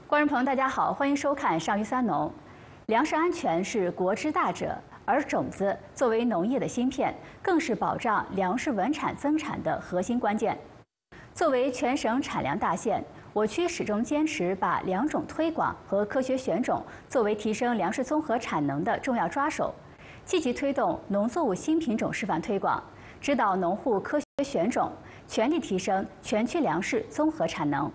观众朋友，大家好，欢迎收看《上虞三农》。粮食安全是国之大者，而种子作为农业的芯片，更是保障粮食稳产增产的核心关键。作为全省产粮大县，我区始终坚持把良种推广和科学选种作为提升粮食综合产能的重要抓手，积极推动农作物新品种示范推广，指导农户科学选种，全力提升全区粮食综合产能。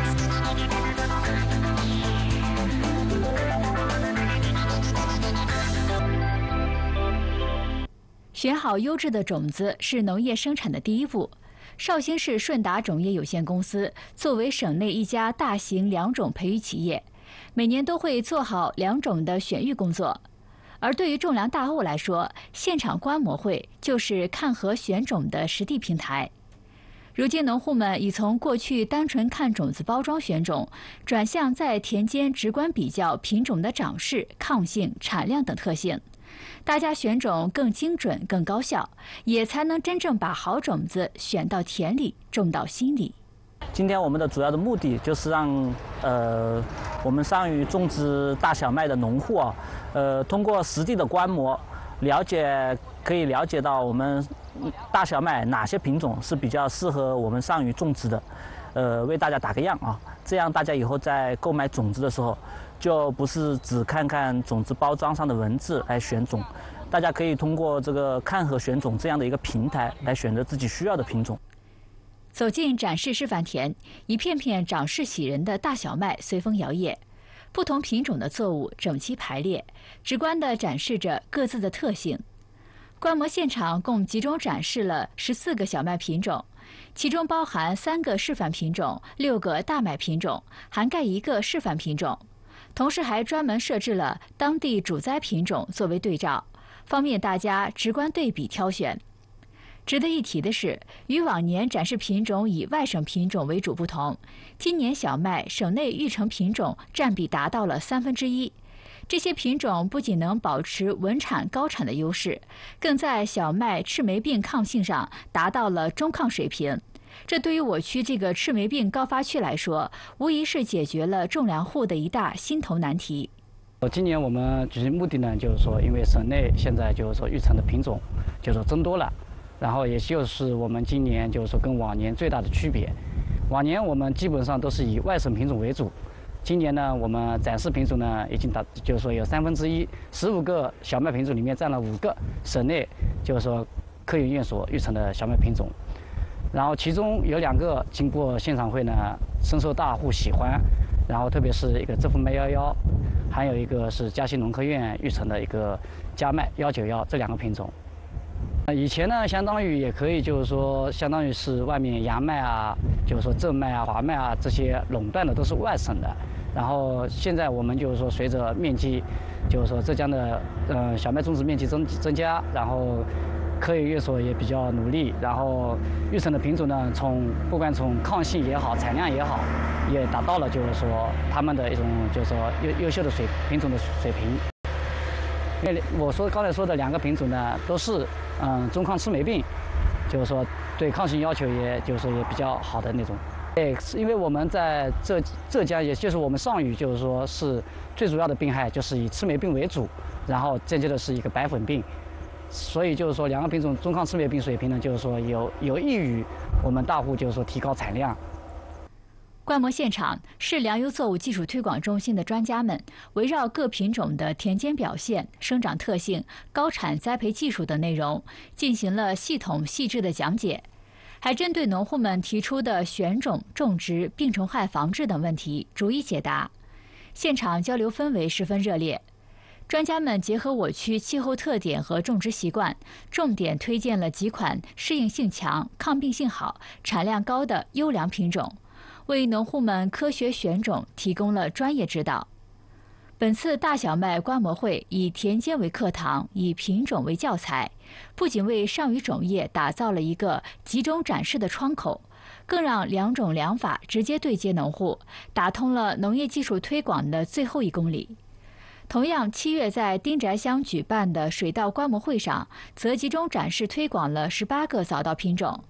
选好优质的种子是农业生产的第一步。绍兴市顺达种业有限公司作为省内一家大型良种培育企业，每年都会做好良种的选育工作。而对于种粮大户来说，现场观摩会就是看和选种的实地平台。如今，农户们已从过去单纯看种子包装选种，转向在田间直观比较品种的长势、抗性、产量等特性。大家选种更精准、更高效，也才能真正把好种子选到田里，种到心里。 今天我们的主要的目的就是让我们上虞种植大小麦的农户通过实地的观摩，可以了解到我们大小麦哪些品种是比较适合我们上虞种植的，为大家打个样啊，这样大家以后在购买种子的时候，就不是只看看种子包装上的文字来选种，大家可以通过这个看和选种这样的一个平台来选择自己需要的品种。 走进展示示范田，一片片长势喜人的大小麦随风摇曳，不同品种的作物整齐排列，直观地展示着各自的特性。观摩现场共集中展示了14个小麦品种，其中包含3个示范品种、6个大麦品种，涵盖1个示范品种。同时还专门设置了当地主栽品种作为对照，方便大家直观对比挑选。值得一提的是，与往年展示品种以外省品种为主不同，今年小麦省内育成品种占比达到了1/3。这些品种不仅能保持稳产高产的优势，更在小麦赤霉病抗性上达到了中抗水平。这对于我区这个赤霉病高发区来说，无疑是解决了种粮户的一大心头难题。 今年我们举行目的呢，就是说，因为省内现在就是说育成的品种就是说增多了，然后也就是我们今年就是说跟往年最大的区别。往年我们基本上都是以外省品种为主，今年呢，我们展示品种呢已经就是说有1/3，15个小麦品种里面占了5个省内就是说科研院所育成的小麦品种。然后其中有2个经过现场会呢，深受大户喜欢，然后特别是一个浙丰麦11，还有一个是嘉兴农科院育成的一个佳麦191，这2个品种。以前呢，相当于也可以就是说，相当于是外面洋麦啊，就是说正麦啊、华麦啊这些垄断的都是外省的。然后现在我们就是说，随着面积，就是说浙江的小麦种植面积增加，然后科研院所也比较努力，然后育成的品种呢，不管从抗性也好，产量也好，也达到了就是说他们的一种就是说优秀的品种的水平。因为我刚才说的2个品种呢，都是中抗赤霉病，就是说对抗性要求也就是说也比较好的那种。因为我们在浙江，也就是我们上虞，就是说是最主要的病害就是以赤霉病为主，然后间接的是一个白粉病。所以就是说2个品种中抗赤霉病水平呢，就是说有益于我们大户就是说提高产量。 观摩现场，市粮油作物技术推广中心的专家们围绕各品种的田间表现、生长特性、高产栽培技术等内容进行了系统细致的讲解，还针对农户们提出的选种、种植、病虫害防治等问题逐一解答。现场交流氛围十分热烈。专家们结合我区气候特点和种植习惯，重点推荐了几款适应性强、抗病性好、产量高的优良品种，为农户们科学选种提供了专业指导。本次大小麦观摩会以田间为课堂，以品种为教材，不仅为上虞种业打造了一个集中展示的窗口，更让良种良法直接对接农户，打通了农业技术推广的最后1公里。同样，7月在丁宅乡举办的水稻观摩会上，则集中展示推广了18个早稻品种。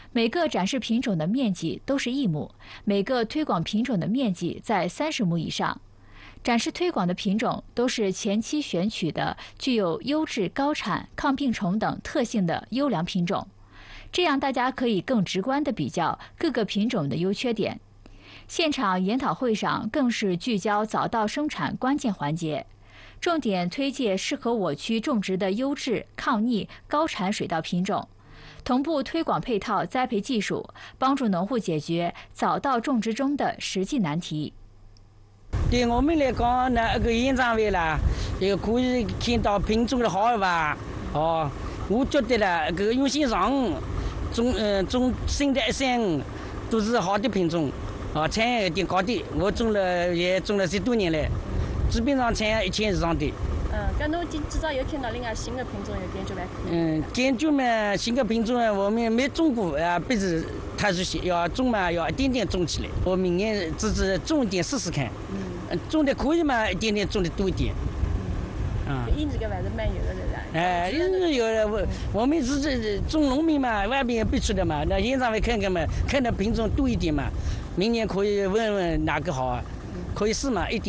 每个展示品种的面积都是1亩，每个推广品种的面积在30亩以上。展示推广的品种都是前期选取的具有优质、高产、抗病虫等特性的优良品种，这样大家可以更直观地比较各个品种的优缺点。现场研讨会上更是聚焦早稻生产关键环节，重点推介适合我区种植的优质、抗逆、高产水稻品种，同步推广配套栽培技术，帮助农户解决早稻种植中的实际难题。 对我们来讲，那个演唱会啦，也可以看到品种的好吧？哦，我觉得啦，这个用心上种新的135都是好的品种，啊，产量有点高的。我也种了10多年了，基本上产量1000以上的。 搿侬今朝又听到另外新的品种有研究伐？ 研究嘛，新的品种我们没种过啊，不是太熟悉，要种嘛要一点点种起来。我明年自己种一点试试看。种的可以嘛，一点点种的多一点。 一直搿还是蛮有的一直有的。我们自己种农民嘛，外边必须的嘛。那演唱会看看嘛，看的品种多一点嘛。明年可以问问哪个好啊，可以试嘛，一点。